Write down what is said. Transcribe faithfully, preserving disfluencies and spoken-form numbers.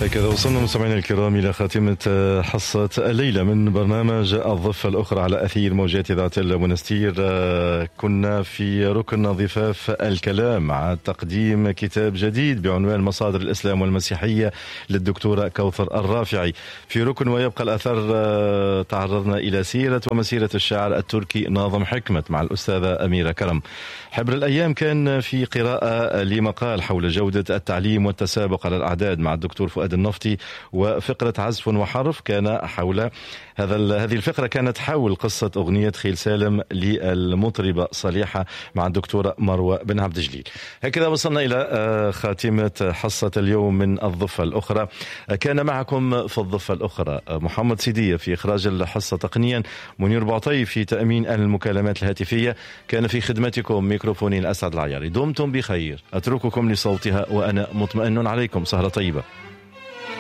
هكذا وصلنا مستمعينا الكرام إلى خاتمة حصة الليلة من برنامج الضفة الأخرى على أثير موجات إذاعة المنستير. كنا في ركن ضفاف الكلام مع تقديم كتاب جديد بعنوان مصادر الإسلام والمسيحية للدكتورة كوثر الرافعي. في ركن ويبقى الأثر تعرضنا إلى سيرة ومسيرة الشاعر التركي ناظم حكمت مع الأستاذة أميرة كرم. حبر الأيام كان في قراءة لمقال حول جودة التعليم والتسابق على الأعداد مع الدكتور فؤاد النفطي، وفقرة عزف وحرف كان حول هذا هذه الفقرة كانت حول قصة أغنية خيل سالم للمطربة صليحة مع الدكتورة مروة بن عبد الجليل. هكذا وصلنا إلى خاتمة حصة اليوم من الضفة الأخرى. كان معكم في الضفة الأخرى محمد سيدية في إخراج الحصة تقنيا، منير بعطي في تأمين المكالمات الهاتفية، كان في خدمتكم ميكروفونين أسعد العياري. دمتم بخير، أترككم لصوتها وأنا مطمئن عليكم. سهرة طيبة.